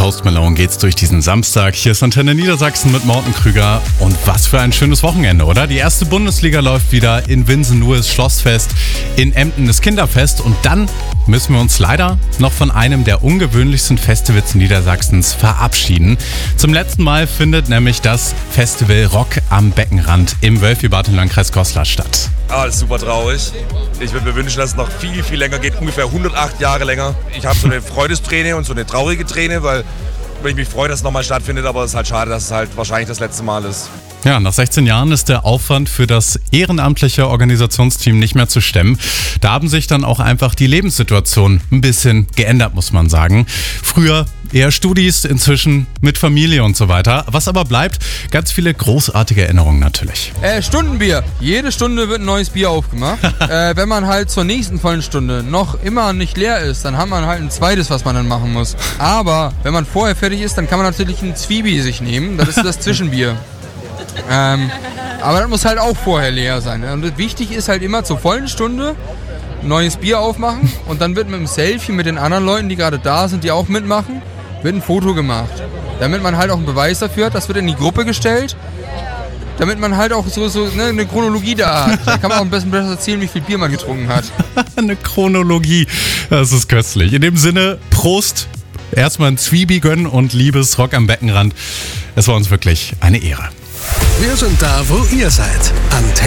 Post Malone geht's durch diesen Samstag. Hier ist Antenne Niedersachsen mit Morten Krüger. Und was für ein schönes Wochenende, oder? Die erste Bundesliga läuft wieder. In Winsen-Nuhe ist Schlossfest, in Emden ist Kinderfest. Und dann müssen wir uns leider noch von einem der ungewöhnlichsten Festivals Niedersachsens verabschieden. Zum letzten Mal findet nämlich das Festival Rock am Beckenrand im Wölfibad im Landkreis Goslar statt. Das ist super traurig. Ich würde mir wünschen, dass es noch viel, viel länger geht, ungefähr 108 Jahre länger. Ich habe so eine Freudesträne und so eine traurige Träne, weil ich mich freue, dass es nochmal stattfindet, aber es ist halt schade, dass es halt wahrscheinlich das letzte Mal ist. Ja, nach 16 Jahren ist der Aufwand für das ehrenamtliche Organisationsteam nicht mehr zu stemmen. Da haben sich dann auch einfach die Lebenssituationen ein bisschen geändert, muss man sagen. Früher eher Studis, inzwischen mit Familie und so weiter. Was aber bleibt, ganz viele großartige Erinnerungen natürlich. Stundenbier. Jede Stunde wird ein neues Bier aufgemacht. Wenn man halt zur nächsten vollen Stunde noch immer nicht leer ist, dann hat man halt ein zweites, was man dann machen muss. Aber wenn man vorher fertig ist, dann kann man natürlich ein Zwiebel sich nehmen. Das ist das Zwischenbier. Aber das muss halt auch vorher leer sein. Und wichtig ist halt immer zur vollen Stunde neues Bier aufmachen und dann wird mit einem Selfie mit den anderen Leuten, die gerade da sind, die auch mitmachen, wird ein Foto gemacht. Damit man halt auch einen Beweis dafür hat, das wird in die Gruppe gestellt, damit man halt auch so eine Chronologie da hat. Da kann man auch ein bisschen besser erzählen, wie viel Bier man getrunken hat. Eine Chronologie, das ist köstlich. In dem Sinne, Prost, erstmal ein Zwiebel gönnen und liebes Rock am Beckenrand. Es war uns wirklich eine Ehre. Wir sind da, wo ihr seid. Antenne